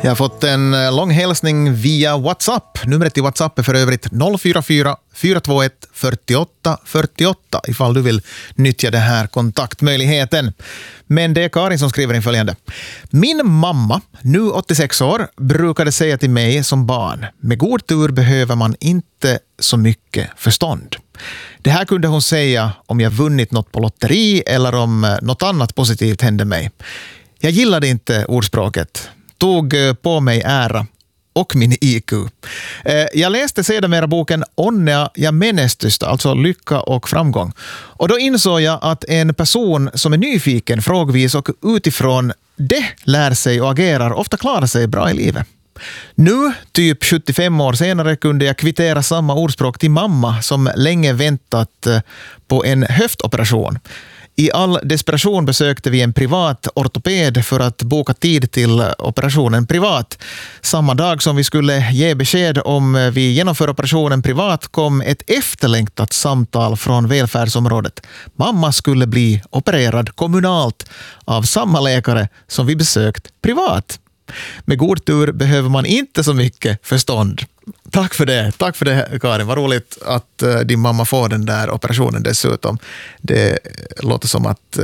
Jag har fått en lång hälsning via WhatsApp. Numret till WhatsApp är för övrigt 044 421 48 48 ifall du vill nyttja den här kontaktmöjligheten. Men det är Karin som skriver in följande. Min mamma, nu 86 år, brukade säga till mig som barn: med god tur behöver man inte så mycket förstånd. Det här kunde hon säga om jag vunnit något på lotteri eller om något annat positivt hände mig. Jag gillade inte ordspråket. Tog på mig ära och min IQ. Jag läste sedermera boken Onnea ja menestystä, alltså lycka och framgång. Och då insåg jag att en person som är nyfiken, frågvis och utifrån det lär sig och agerar ofta klarar sig bra i livet. Nu, typ 75 år senare, kunde jag kvittera samma ordspråk till mamma som länge väntat på en höftoperation. I all desperation besökte vi en privat ortoped för att boka tid till operationen privat. Samma dag som vi skulle ge besked om vi genomför operationen privat kom ett efterlängtat samtal från välfärdsområdet. Mamma skulle bli opererad kommunalt av samma läkare som vi besökt privat. Med god tur behöver man inte så mycket förstånd. Tack för det Karin. Vad roligt att din mamma får den där operationen dessutom. Det låter som att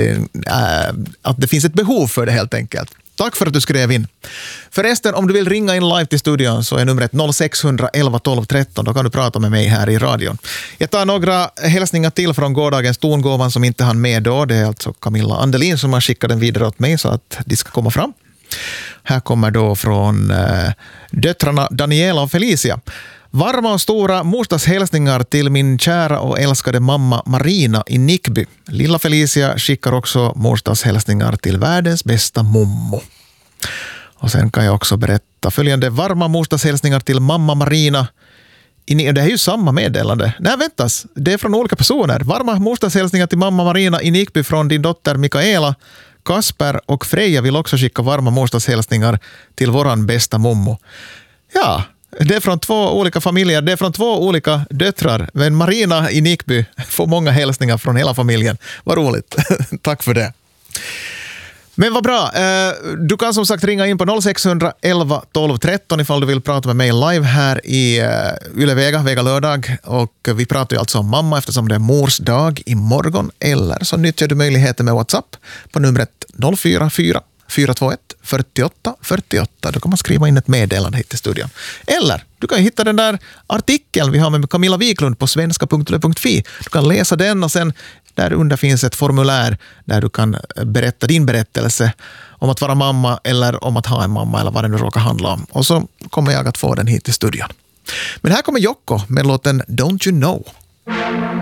det finns ett behov för det helt enkelt. Tack för att du skrev in. Förresten, om du vill ringa in live till studion så är numret 0611 12 13. Då kan du prata med mig här i radion. Jag tar några hälsningar till från gårdagens tongåvan som inte hann med då. Det är alltså Camilla Andelin som har skickat den vidare åt mig så att de ska komma fram. Här kommer då från döttrarna Daniela och Felicia. Varma och stora morsdagshälsningar till min kära och älskade mamma Marina i Nickby. Lilla Felicia skickar också morsdagshälsningar till världens bästa mommo. Och sen kan jag också berätta följande varma morsdagshälsningar till mamma Marina. Det är ju samma meddelande. Nej, väntas. Det är från olika personer. Varma morsdagshälsningar till mamma Marina i Nickby från din dotter Mikaela. Kasper och Freja vill också skicka varma morsdagshälsningar till våran bästa mommo. Ja, det är från 2 olika familjer. Det är från 2 olika döttrar. Men Marina i Nickby får många hälsningar från hela familjen. Vad roligt. Tack för det. Men vad bra. Du kan som sagt ringa in på 0611 12 13 ifall du vill prata med mig live här i Yle Vega lördag. Och vi pratar ju alltså om mamma eftersom det är mors dag imorgon. Eller så nyttjar du möjligheten med WhatsApp på numret 044 421 48 48. Då kan man skriva in ett meddelande hit till studion. Eller du kan hitta den där artikeln vi har med Camilla Wiklund på svenska.yle.fi. Du kan läsa den och sen där under finns ett formulär där du kan berätta din berättelse om att vara mamma eller om att ha en mamma eller vad det nu råkar handla om. Och så kommer jag att få den hit till studion. Men här kommer Jocko med låten Don't You Know.